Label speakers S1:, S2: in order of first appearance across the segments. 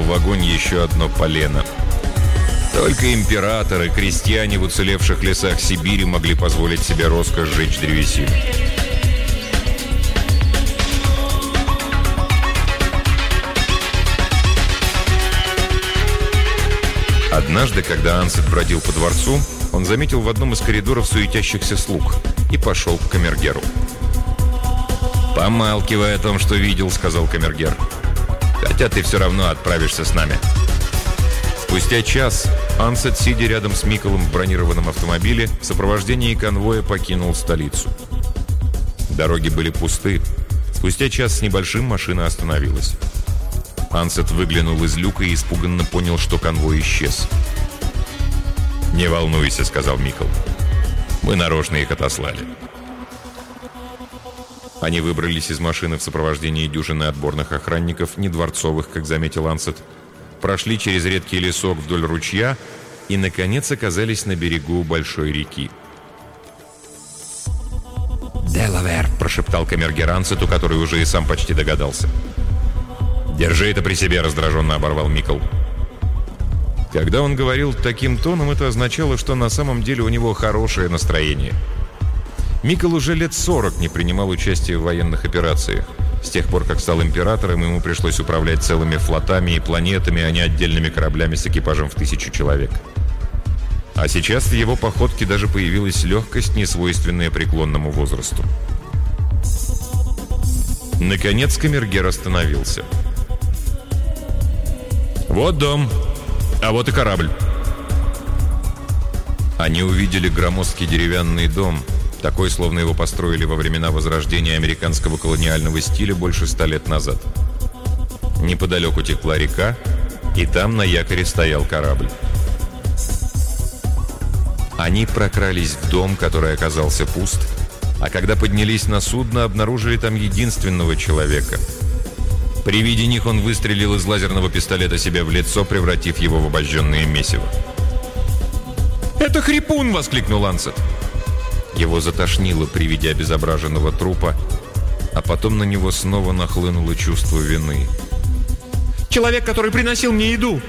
S1: в огонь еще одно полено. Только императоры, крестьяне в уцелевших лесах Сибири могли позволить себе роскошь сжечь древесину. Однажды, когда Ансет бродил по дворцу, он заметил в одном из коридоров суетящихся слуг и пошел к камергеру. «Помалкивай о том, что видел», — сказал камергер. «Хотя ты все равно отправишься с нами». Спустя час Ансет, сидя рядом с Миколом в бронированном автомобиле, в сопровождении конвоя покинул столицу. Дороги были пусты. Спустя час с небольшим машина остановилась. Ансет выглянул из люка и испуганно понял, что конвой исчез. «Не волнуйся», — сказал Микол. «Мы нарочно их отослали». Они выбрались из машины в сопровождении дюжины отборных охранников, не дворцовых, как заметил Ансет, прошли через редкий лесок вдоль ручья и, наконец, оказались на берегу большой реки. «Делавер», — прошептал камергер Ансету, который уже и сам почти догадался. «Держи это при себе», — раздраженно оборвал Микол. Когда он говорил таким тоном, это означало, что на самом деле у него хорошее настроение. Микол уже лет 40 не принимал участия в военных операциях. С тех пор, как стал императором, ему пришлось управлять целыми флотами и планетами, а не отдельными кораблями с экипажем в 1000 человек. А сейчас в его походке даже появилась легкость, несвойственная преклонному возрасту. Наконец камергер остановился. «Вот дом, а вот и корабль». Они увидели громоздкий деревянный дом, такой, словно его построили во времена возрождения американского колониального стиля больше 100 лет назад. Неподалеку текла река, и там на якоре стоял корабль. Они прокрались в дом, который оказался пуст, а когда поднялись на судно, обнаружили там единственного человека. При виде них он выстрелил из лазерного пистолета себе в лицо, превратив его в обожженное месиво. «Это Хрипун!» — воскликнул Ансет. Его затошнило при виде обезображенного трупа, а потом на него снова нахлынуло чувство вины. «Человек, который приносил мне еду!»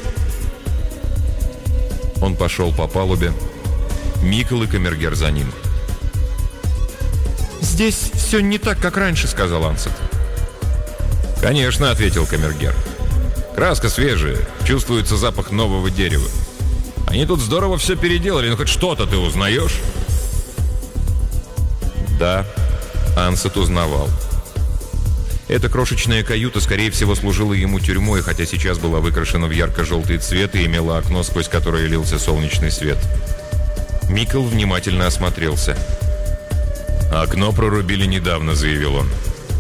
S1: Он пошел по палубе. Микол и камергер за ним. «Здесь все не так, как раньше», — сказал Ансет. «Конечно», — ответил камергер. «Краска свежая, чувствуется запах нового дерева. Они тут здорово все переделали, но хоть что-то ты узнаешь?» Да, Ансет узнавал. Эта крошечная каюта, скорее всего, служила ему тюрьмой, хотя сейчас была выкрашена в ярко-желтый цвет и имела окно, сквозь которое лился солнечный свет. Микол внимательно осмотрелся. «Окно прорубили недавно», — заявил он.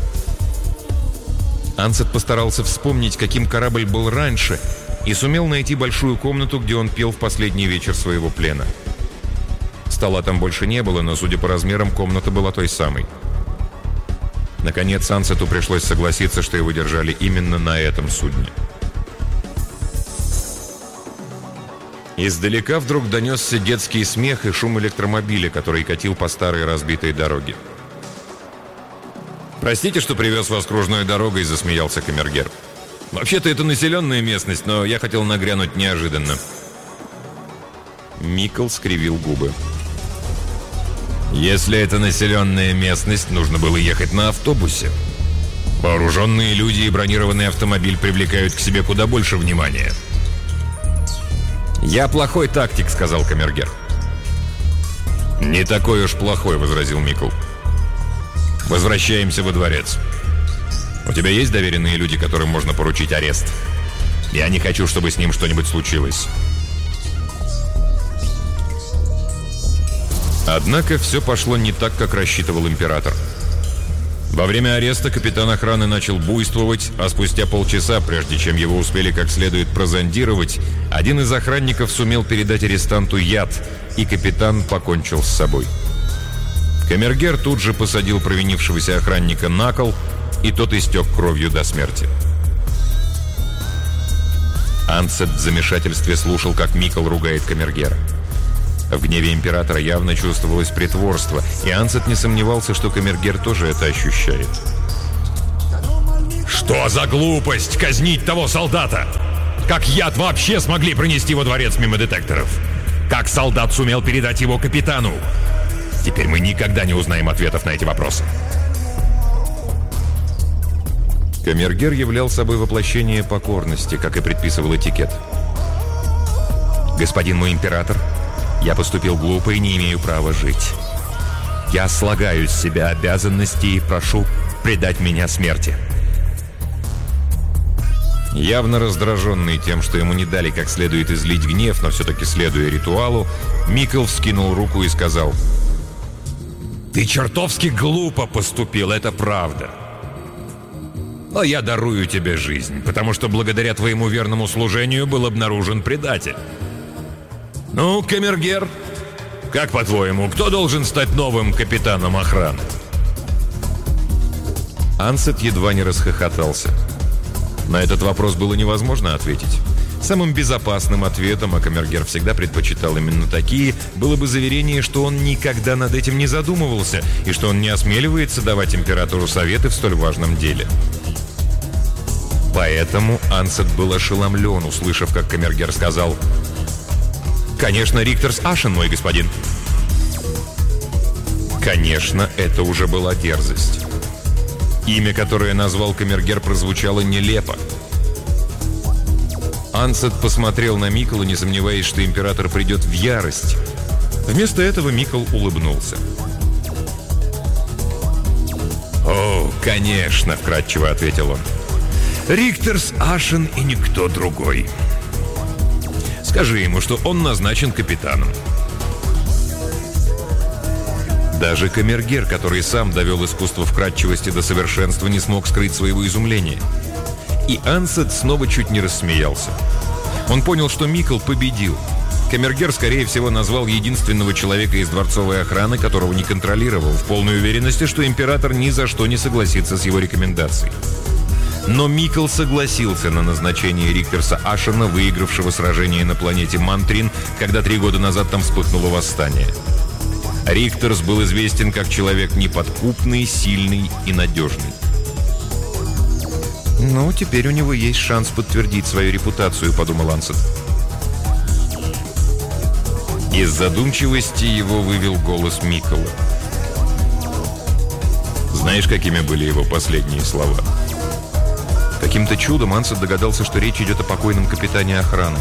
S1: Ансет постарался вспомнить, каким корабль был раньше, и сумел найти большую комнату, где он пел в последний вечер своего плена. Стола там больше не было, но, судя по размерам, комната была той самой. Наконец, Ансету пришлось согласиться, что его держали именно на этом судне. Издалека вдруг донесся детский смех и шум электромобиля, который катил по старой разбитой дороге. «Простите, что привез вас кружной дорогой», — засмеялся камергер. «Вообще-то это населенная местность, но я хотел нагрянуть неожиданно». Микол скривил губы. «Если это населенная местность, нужно было ехать на автобусе. Вооруженные люди и бронированный автомобиль привлекают к себе куда больше внимания». «Я плохой тактик», — сказал камергер. «Не такой уж плохой», — возразил Микол. «Возвращаемся во дворец. У тебя есть доверенные люди, которым можно поручить арест? Я не хочу, чтобы с ним что-нибудь случилось». Однако все пошло не так, как рассчитывал император. Во время ареста капитан охраны начал буйствовать, а спустя полчаса, прежде чем его успели как следует прозондировать, один из охранников сумел передать арестанту яд, и капитан покончил с собой. Камергер тут же посадил провинившегося охранника на кол, и тот истек кровью до смерти. Ансет в замешательстве слушал, как Микол ругает камергера. В гневе императора явно чувствовалось притворство, и Ансет не сомневался, что камергер тоже это ощущает. «Что за глупость казнить того солдата? Как яд вообще смогли пронести во дворец мимо детекторов? Как солдат сумел передать его капитану? Теперь мы никогда не узнаем ответов на эти вопросы. Камергер являл собой воплощение покорности, как и предписывал этикет. «Господин мой император, я поступил глупо и не имею права жить. Я слагаю с себя обязанности и прошу предать меня смерти». Явно раздраженный тем, что ему не дали как следует излить гнев, но все-таки следуя ритуалу, Микл вскинул руку и сказал: «Ты чертовски глупо поступил, это правда. Но я дарую тебе жизнь, потому что благодаря твоему верному служению был обнаружен предатель. Ну, Камергер, как по-твоему, кто должен стать новым капитаном охраны?» Ансет едва не расхохотался. На этот вопрос было невозможно ответить. Самым безопасным ответом, а Камергер всегда предпочитал именно такие, было бы заверение, что он никогда над этим не задумывался и что он не осмеливается давать императору советы в столь важном деле. Поэтому Ансет был ошеломлен, услышав, как Камергер сказал: «Конечно, Риктерс Ашен, мой господин». Конечно, это уже была дерзость. Имя, которое назвал Камергер, прозвучало нелепо. Ансет посмотрел на Микола, не сомневаясь, что император придет в ярость. Вместо этого Микол улыбнулся. «О, конечно», — вкратчиво ответил он. «Риктерс Ашен и никто другой. Скажи ему, что он назначен капитаном». Даже Камергер, который сам довел искусство вкратчивости до совершенства, не смог скрыть своего изумления. И Ансет снова чуть не рассмеялся. Он понял, что Микл победил. Камергер, скорее всего, назвал единственного человека из дворцовой охраны, которого не контролировал, в полной уверенности, что император ни за что не согласится с его рекомендацией. Но Микл согласился на назначение Риктерса Ашена, выигравшего сражение на планете Мантрин, когда 3 года назад там вспыхнуло восстание. Риктерс был известен как человек неподкупный, сильный и надежный. «Ну, теперь у него есть шанс подтвердить свою репутацию», — подумал Ансет. Из задумчивости его вывел голос Микола. Знаешь, какими были его последние слова? Каким-то чудом Ансет догадался, что речь идет о покойном капитане охраны.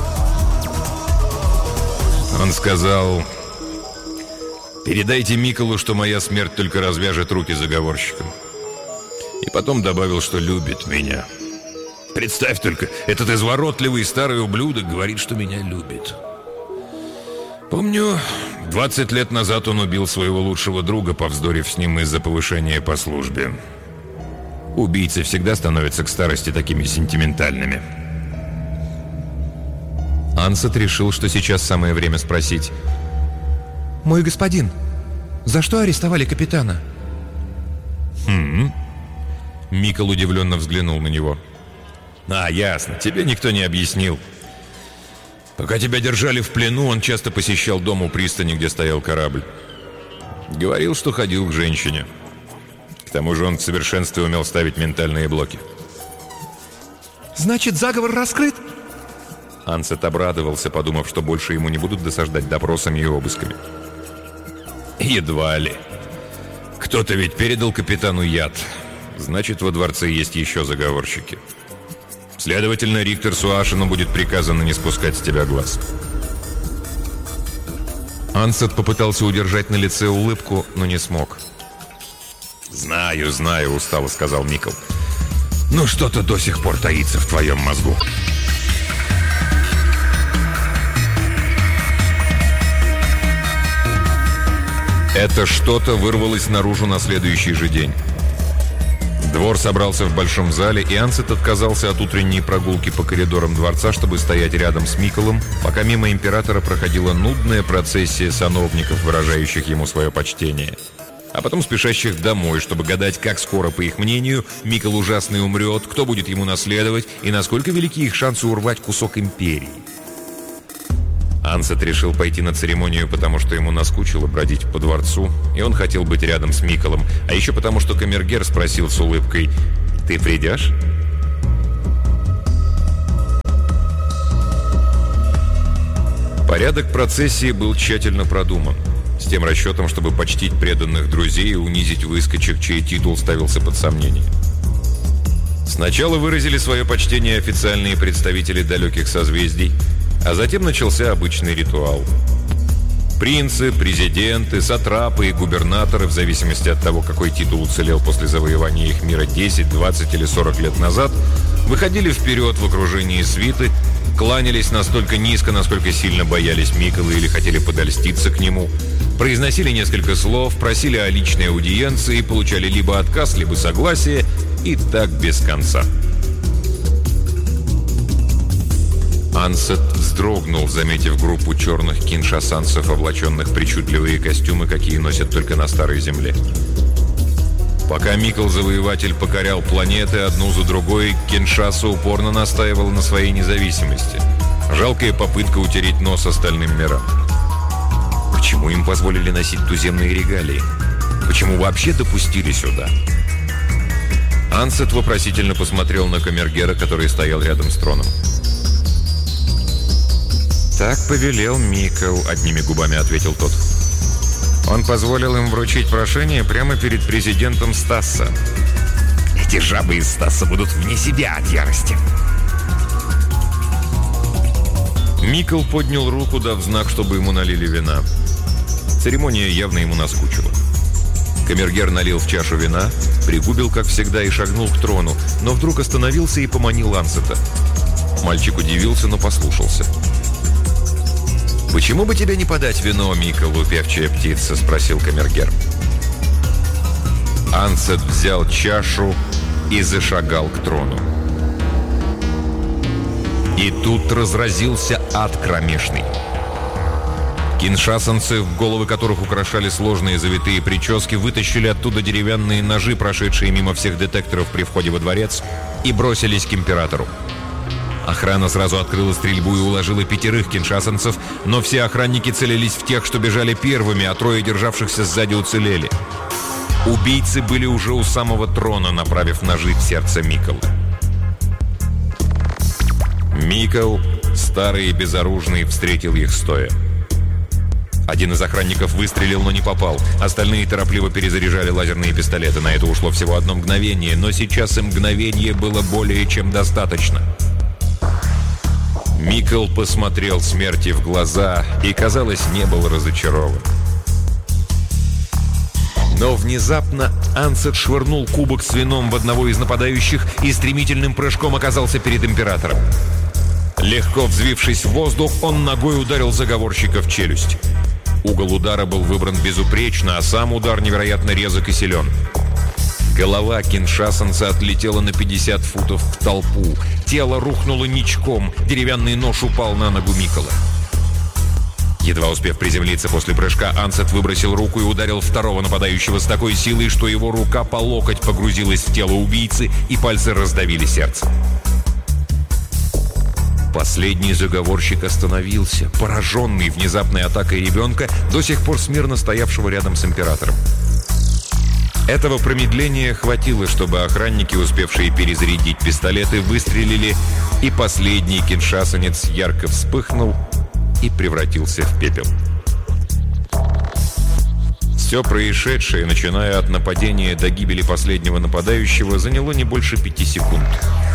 S1: Он сказал: «Передайте Миколу, что моя смерть только развяжет руки заговорщикам». И потом добавил, что любит меня. Представь только, этот изворотливый старый ублюдок говорит, что меня любит. Помню, 20 лет назад он убил своего лучшего друга, повздорив с ним из-за повышения по службе. Убийцы всегда становятся к старости такими сентиментальными. Ансет решил, что сейчас самое время спросить: «Мой господин, за что арестовали капитана?» Микл удивленно взглянул на него. «А, ясно, тебе никто не объяснил. Пока тебя держали в плену, он часто посещал дом у пристани, где стоял корабль. Говорил, что ходил к женщине. К тому же он в совершенстве умел ставить ментальные блоки».
S2: «Значит, заговор раскрыт?»
S1: Ансет обрадовался, подумав, что больше ему не будут досаждать допросами и обысками. «Едва ли. Кто-то ведь передал капитану яд. Значит, во дворце есть еще заговорщики. Следовательно, Риктерсу Ашену будет приказано не спускать с тебя глаз». Ансет попытался удержать на лице улыбку, но не смог. «Знаю, знаю», — устало сказал Микл. «Но что-то до сих пор таится в твоем мозгу». Это что-то вырвалось наружу на следующий же день. Двор собрался в большом зале, и Ансет отказался от утренней прогулки по коридорам дворца, чтобы стоять рядом с Миколом, пока мимо императора проходила нудная процессия сановников, выражающих ему свое почтение. А потом спешащих домой, чтобы гадать, как скоро, по их мнению, Микол ужасный умрет, кто будет ему наследовать и насколько велики их шансы урвать кусок империи. Ансет решил пойти на церемонию, потому что ему наскучило бродить по дворцу, и он хотел быть рядом с Миколом, а еще потому, что Камергер спросил с улыбкой: «Ты придешь?» Порядок процессии был тщательно продуман, с тем расчетом, чтобы почтить преданных друзей и унизить выскочек, чей титул ставился под сомнение. Сначала выразили свое почтение официальные представители далеких созвездий, а затем начался обычный ритуал. Принцы, президенты, сатрапы и губернаторы, в зависимости от того, какой титул уцелел после завоевания их мира 10, 20 или 40 лет назад, выходили вперед в окружении свиты, кланялись настолько низко, насколько сильно боялись Микола или хотели подольститься к нему, произносили несколько слов, просили о личной аудиенции, получали либо отказ, либо согласие, и так без конца. Ансет вздрогнул, заметив группу черных киншасанцев, облаченных в причудливые костюмы, какие носят только на Старой Земле. Пока Микл-завоеватель покорял планеты одну за другой, Киншаса упорно настаивала на своей независимости. Жалкая попытка утереть нос остальным мирам. Почему им позволили носить туземные регалии? Почему вообще допустили сюда? Ансет вопросительно посмотрел на камергера, который стоял рядом с троном. «Так повелел Микл», — одними губами ответил тот. «Он позволил им вручить прошение прямо перед президентом Стасса». «Эти жабы из Стасса будут вне себя от ярости». Микл поднял руку, дав знак, чтобы ему налили вина. Церемония явно ему наскучила. Камергер налил в чашу вина, пригубил, как всегда, и шагнул к трону, но вдруг остановился и поманил Ансета. Мальчик удивился, но послушался. «Почему бы тебе не подать вино, Миколу, певчая птица?» — спросил камергер. Ансет взял чашу и зашагал к трону. И тут разразился ад кромешный. Киншасанцы, в головы которых украшали сложные завитые прически, вытащили оттуда деревянные ножи, прошедшие мимо всех детекторов при входе во дворец, и бросились к императору. Охрана сразу открыла стрельбу и уложила 5 киншасанцев, но все охранники целились в тех, что бежали первыми, а 3 державшихся сзади уцелели. Убийцы были уже у самого трона, направив ножи в сердце Микола. Микол, старый и безоружный, встретил их стоя. Один из охранников выстрелил, но не попал. Остальные торопливо перезаряжали лазерные пистолеты. На это ушло всего 1 мгновение, но сейчас и мгновение было более чем достаточно. Микл посмотрел смерти в глаза и, казалось, не был разочарован. Но внезапно Ансет швырнул кубок с вином в одного из нападающих и стремительным прыжком оказался перед императором. Легко взвившись в воздух, он ногой ударил заговорщика в челюсть. Угол удара был выбран безупречно, а сам удар невероятно резок и силен. Голова киншасанца отлетела на 50 футов в толпу. Тело рухнуло ничком. Деревянный нож упал на ногу Микола. Едва успев приземлиться после прыжка, Ансет выбросил руку и ударил второго нападающего с такой силой, что его рука по локоть погрузилась в тело убийцы, и пальцы раздавили сердце. Последний заговорщик остановился, пораженный внезапной атакой ребенка, до сих пор смирно стоявшего рядом с императором. Этого промедления хватило, чтобы охранники, успевшие перезарядить пистолеты, выстрелили, и последний киншасанец ярко вспыхнул и превратился в пепел. Все происшедшее, начиная от нападения до гибели последнего нападающего, заняло не больше 5 секунд.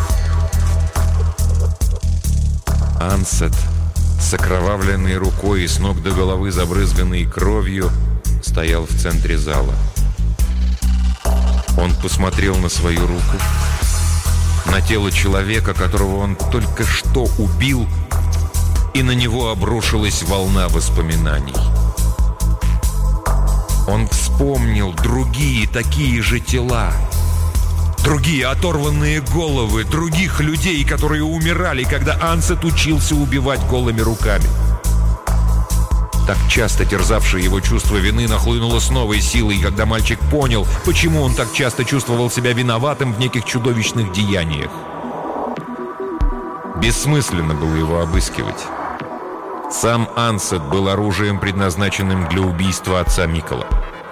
S1: Ансет, с окровавленной рукой и с ног до головы забрызганной кровью, стоял в центре зала. Он посмотрел на свою руку, на тело человека, которого он только что убил, и на него обрушилась волна воспоминаний. Он вспомнил другие такие же тела, другие оторванные головы, других людей, которые умирали, когда Ансет учился убивать голыми руками. Так часто терзавшее его чувство вины нахлынуло с новой силой, когда мальчик понял, почему он так часто чувствовал себя виноватым в неких чудовищных деяниях. Бессмысленно было его обыскивать. Сам Ансет был оружием, предназначенным для убийства отца Микола.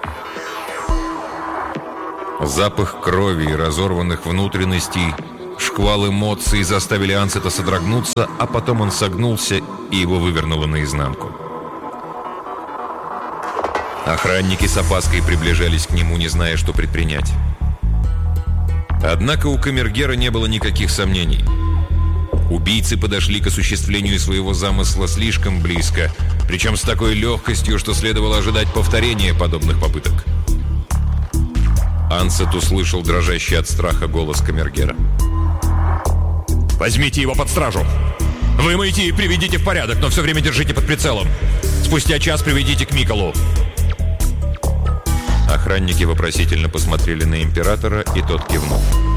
S1: Запах крови и разорванных внутренностей шквал эмоций заставили Ансета содрогнуться, а потом он согнулся, и его вывернуло наизнанку. Охранники с опаской приближались к нему, не зная, что предпринять. Однако у камергера не было никаких сомнений. Убийцы подошли к осуществлению своего замысла слишком близко, причем с такой легкостью, что следовало ожидать повторения подобных попыток. Ансет услышал дрожащий от страха голос камергера. «Возьмите его под стражу! Вымойте и приведите в порядок, но все время держите под прицелом! Спустя час приведите к Миколу!» Охранники вопросительно посмотрели на императора, и тот кивнул.